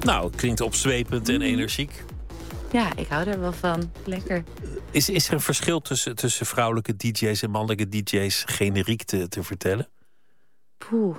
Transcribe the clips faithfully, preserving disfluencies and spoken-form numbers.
Nou, klinkt opzwepend en energiek. Ja, ik hou er wel van. Lekker. Is, is er een verschil tussen, tussen vrouwelijke D J's en mannelijke D J's generiek te, te vertellen? Poeh.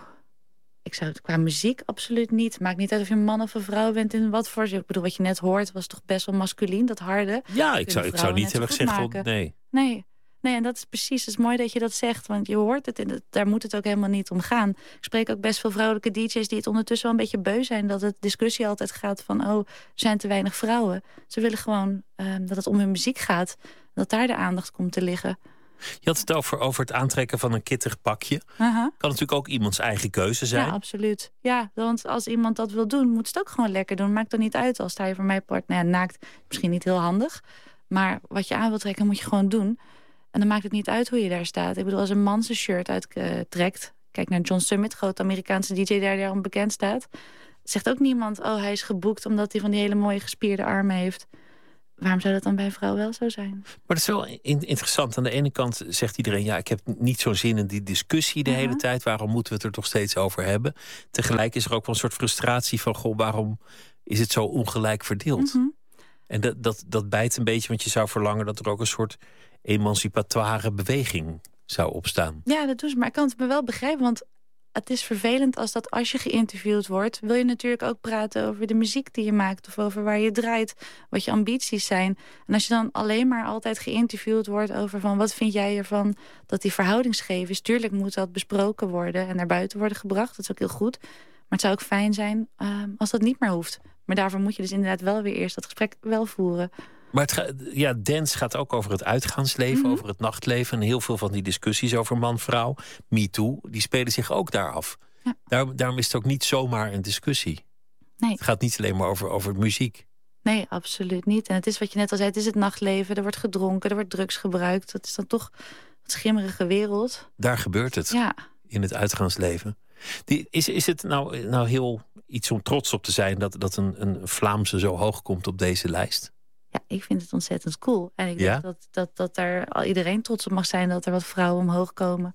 Ik zou het qua muziek absoluut niet. Maakt niet uit of je een man of een vrouw bent in wat voor. Ik bedoel, wat je net hoort was toch best wel masculien, dat harde. Ja, ik zou, ik zou niet hebben gezegd, van, nee. Nee. Nee, en dat is precies, het is mooi dat je dat zegt. Want je hoort het, en daar moet het ook helemaal niet om gaan. Ik spreek ook best veel vrouwelijke D J's die het ondertussen wel een beetje beu zijn. Dat het discussie altijd gaat van, oh, er zijn te weinig vrouwen. Ze willen gewoon uh, dat het om hun muziek gaat. Dat daar de aandacht komt te liggen. Je had het over, over het aantrekken van een kittig pakje. Uh-huh. Kan natuurlijk ook iemands eigen keuze zijn. Ja, absoluut. Ja, want als iemand dat wil doen, moet het ook gewoon lekker doen. Maakt er niet uit als sta je voor mij part. Nou ja, naakt, misschien niet heel handig. Maar wat je aan wil trekken, moet je gewoon doen. En dan maakt het niet uit hoe je daar staat. Ik bedoel, als een man zijn shirt uittrekt... Uh, kijk naar John Summit, grote Amerikaanse D J die daarom bekend staat. Zegt ook niemand, oh, hij is geboekt omdat hij van die hele mooie gespierde armen heeft. Waarom zou dat dan bij een vrouw wel zo zijn? Maar dat is wel interessant. Aan de ene kant zegt iedereen, ja, ik heb niet zo'n zin in die discussie de uh-huh. hele tijd. Waarom moeten we het er toch steeds over hebben? Tegelijk is er ook wel een soort frustratie van, goh, waarom is het zo ongelijk verdeeld? Uh-huh. En dat, dat, dat bijt een beetje, want je zou verlangen dat er ook een soort emancipatoire beweging zou opstaan. Ja, dat doen ze. Maar ik kan het me wel begrijpen, want het is vervelend als dat als je geïnterviewd wordt, wil je natuurlijk ook praten over de muziek die je maakt of over waar je draait, wat je ambities zijn. En als je dan alleen maar altijd geïnterviewd wordt over van wat vind jij ervan dat die verhouding scheef is, tuurlijk moet dat besproken worden en naar buiten worden gebracht. Dat is ook heel goed. Maar het zou ook fijn zijn uh, als dat niet meer hoeft. Maar daarvoor moet je dus inderdaad wel weer eerst dat gesprek wel voeren. Maar het ga, ja, dance gaat ook over het uitgaansleven, mm-hmm. over het nachtleven. En heel veel van die discussies over man-vrouw, Me Too, die spelen zich ook daar af. Ja. Daar, daarom is het ook niet zomaar een discussie. Nee. Het gaat niet alleen maar over, over muziek. Nee, absoluut niet. En het is wat je net al zei, het is het nachtleven. Er wordt gedronken, er wordt drugs gebruikt. Dat is dan toch een schimmerige wereld. Daar gebeurt het, ja. In het uitgaansleven. Die, is, is het nou, nou heel iets om trots op te zijn dat, dat een, een Vlaamse zo hoog komt op deze lijst? Ja, ik vind het ontzettend cool. En ik ja? denk dat, dat, dat daar al iedereen trots op mag zijn dat er wat vrouwen omhoog komen.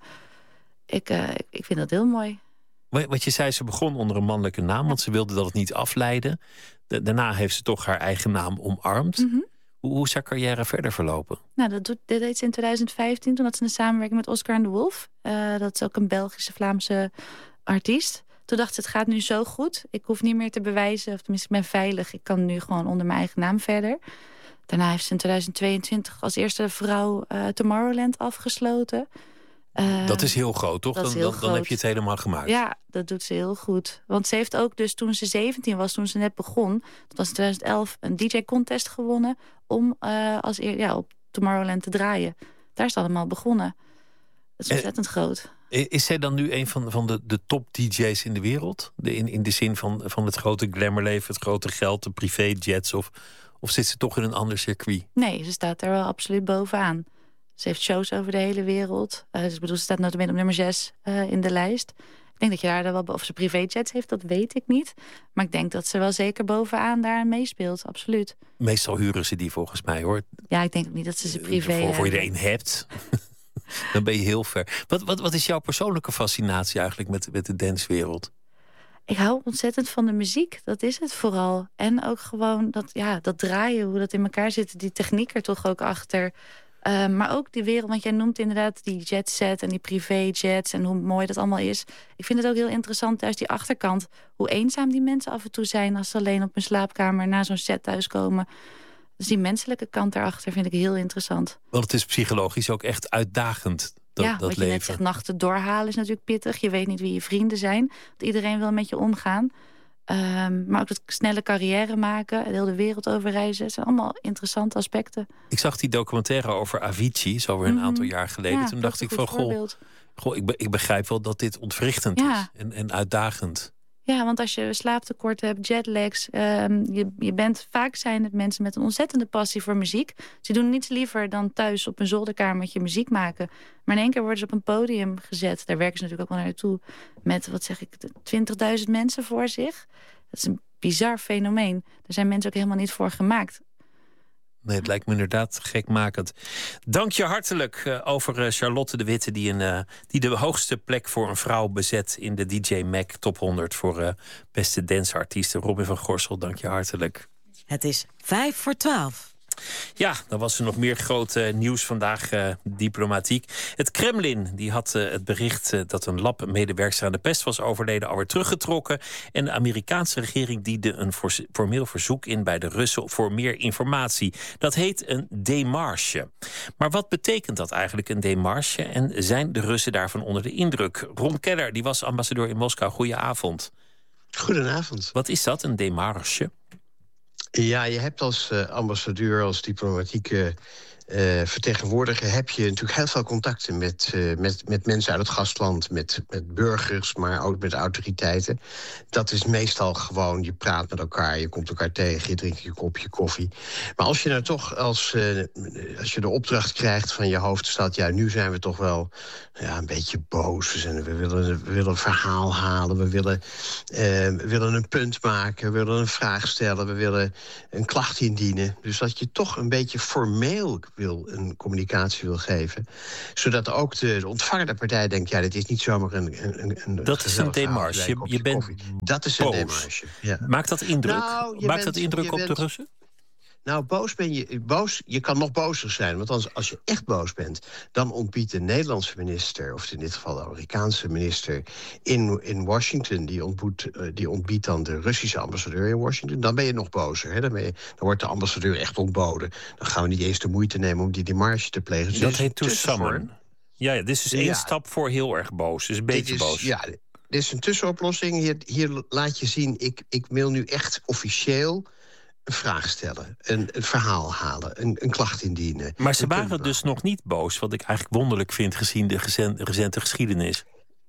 Ik, uh, ik vind dat heel mooi. Wat je zei, ze begon onder een mannelijke naam, ja. want ze wilde dat het niet afleiden. Da- daarna heeft ze toch haar eigen naam omarmd. Mm-hmm. Hoe, hoe is haar carrière verder verlopen? Nou, dat doet, dit deed ze in twintig vijftien. Toen had ze een samenwerking met Oscar en de Wolf. Uh, dat is ook een Belgische Vlaamse artiest. Toen dacht ze, het gaat nu zo goed. Ik hoef niet meer te bewijzen, of tenminste, ik ben veilig. Ik kan nu gewoon onder mijn eigen naam verder. Daarna heeft ze in twintig tweeëntwintig als eerste vrouw uh, Tomorrowland afgesloten. Uh, dat is heel groot, toch? Dan, heel dan, groot. dan heb je het helemaal gemaakt. Ja, dat doet ze heel goed. Want ze heeft ook dus toen ze zeventien was, toen ze net begon, dat was in twintig elf, een D J-contest gewonnen om uh, als eer, ja, op Tomorrowland te draaien. Daar is het allemaal begonnen. Dat is ontzettend eh, groot. Is zij dan nu een van, van de, de top D J's in de wereld? De, in, in de zin van, van het grote glamourleven, het grote geld, de privéjets? Of, of zit ze toch in een ander circuit? Nee, ze staat er wel absoluut bovenaan. Ze heeft shows over de hele wereld. Uh, dus ik bedoel, ze staat nota bene op nummer zes uh, in de lijst. Ik denk dat je daar wel... Of ze privéjets heeft, dat weet ik niet. Maar ik denk dat ze wel zeker bovenaan daar meespeelt, absoluut. Meestal huren ze die volgens mij, hoor. Ja, ik denk ook niet dat ze ze privé Voor, voor je er een hebt, dan ben je heel ver. Wat, wat, wat is jouw persoonlijke fascinatie eigenlijk met, met de dancewereld? Ik hou ontzettend van de muziek, dat is het vooral. En ook gewoon dat, ja, dat draaien, hoe dat in elkaar zit. Die techniek er toch ook achter... Uh, maar ook die wereld, want jij noemt inderdaad die jetset en die privéjets en hoe mooi dat allemaal is. Ik vind het ook heel interessant, juist die achterkant, hoe eenzaam die mensen af en toe zijn als ze alleen op hun slaapkamer na zo'n set thuiskomen. Dus die menselijke kant daarachter vind ik heel interessant. Want het is psychologisch ook echt uitdagend, dat, ja, dat wat je leven. net zegt, nachten doorhalen is natuurlijk pittig. Je weet niet wie je vrienden zijn. Want iedereen wil met je omgaan. Um, maar ook dat snelle carrière maken, de hele wereld overreizen. Het zijn allemaal interessante aspecten. Ik zag die documentaire over Avicii, zo weer een mm-hmm. aantal jaar geleden. Ja, Toen dacht ik van, goh, goh ik, be, ik begrijp wel dat dit ontwrichtend ja. is en, en uitdagend. Ja, want als je slaaptekort hebt, jetlags... Um, je, je bent, vaak zijn het mensen met een ontzettende passie voor muziek. Ze doen niets liever dan thuis op een zolderkamertje muziek maken. Maar in één keer worden ze op een podium gezet. Daar werken ze natuurlijk ook wel naartoe. Met, wat zeg ik, twintigduizend mensen voor zich. Dat is een bizar fenomeen. Daar zijn mensen ook helemaal niet voor gemaakt. Nee, het lijkt me inderdaad gekmakend. Dank je hartelijk uh, over uh, Charlotte de Witte... Die, een, uh, die de hoogste plek voor een vrouw bezet... in de D J Mac Top honderd voor uh, beste danceartiesten. Robin van Gorsel, dank je hartelijk. Het is vijf voor twaalf. Ja, dan was er nog meer groot uh, nieuws vandaag, uh, diplomatiek. Het Kremlin die had uh, het bericht uh, dat een lab-medewerkster aan de pest was overleden alweer teruggetrokken. En de Amerikaanse regering diende een formeel verzoek in bij de Russen voor meer informatie. Dat heet een démarche. Maar wat betekent dat eigenlijk, een démarche? En zijn de Russen daarvan onder de indruk? Ron Keller, die was ambassadeur in Moskou. Goedenavond. Goedenavond. Wat is dat, een démarche? Ja, je hebt als uh, ambassadeur, als diplomatieke uh, vertegenwoordiger... heb je natuurlijk heel veel contacten met, uh, met, met mensen uit het gastland... Met, met burgers, maar ook met autoriteiten. Dat is meestal gewoon, je praat met elkaar, je komt elkaar tegen... je drinkt je kopje koffie. Maar als je nou toch als, uh, als je de opdracht krijgt van je hoofdstad... ja, nu zijn we toch wel ja, een beetje boos. We, zijn, we, willen, we willen een verhaal halen, we willen, uh, we willen een punt maken... we willen een vraag stellen, we willen een klacht indienen. Dus dat je toch een beetje formeel wil, een communicatie wil geven. Zodat ook de, de ontvangende partij denkt... ja, dit is niet zomaar een... een, een dat is een démarche. Je, je bent dat is een démarche. Ja. Maakt dat indruk? Nou, Maakt bent, dat indruk op bent, de Russen? Nou, boos ben je. Boos, je kan nog bozer zijn. Want als, als je echt boos bent, dan ontbiedt de Nederlandse minister, of in dit geval de Amerikaanse minister in, in Washington, die, ontboet, uh, die ontbiedt dan de Russische ambassadeur in Washington. Dan ben je nog bozer. Hè? Dan, ben je, dan wordt de ambassadeur echt ontboden. Dan gaan we niet eens de moeite nemen om die démarche te plegen. Dus dat heet to summon. Ja, ja, dit is dus één ja. stap voor heel erg boos. Dus een beetje is, boos. Ja, dit is een tussenoplossing. Hier, hier laat je zien, ik, ik wil nu echt officieel een vraag stellen, een, een verhaal halen, een, een klacht indienen. Maar ze waren dus nog niet boos, wat ik eigenlijk wonderlijk vind gezien de recente, recente geschiedenis.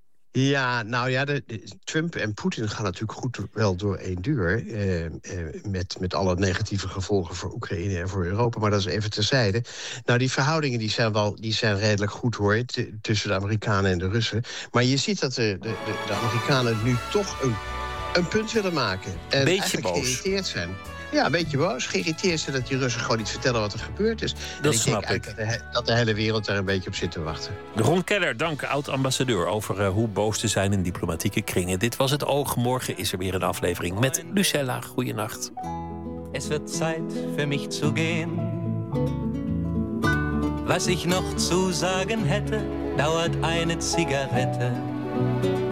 Ja, nou ja, de, de, Trump en Poetin gaan natuurlijk goed wel door één deur. Eh, eh, met, met alle negatieve gevolgen voor Oekraïne en voor Europa. Maar dat is even terzijde. Nou, die verhoudingen die zijn, wel, die zijn redelijk goed hoor, t- tussen de Amerikanen en de Russen. Maar je ziet dat de, de, de, de Amerikanen nu toch een, een punt willen maken. En beetje eigenlijk boos. geïrriteerd zijn. Ja, een beetje boos. Geïrriteerd zijn dat die Russen gewoon niet vertellen wat er gebeurd is. Dat en ik snap denk ik. Dat de, dat de hele wereld daar een beetje op zit te wachten. Ron Keller, dank, oud-ambassadeur, over uh, hoe boos te zijn in diplomatieke kringen. Dit was Het Oog. Morgen is er weer een aflevering met Lucella. Goeienacht. Es wird Zeit für mich zu gehen. Was ich noch zu sagen hätte, dauert eine Zigarette.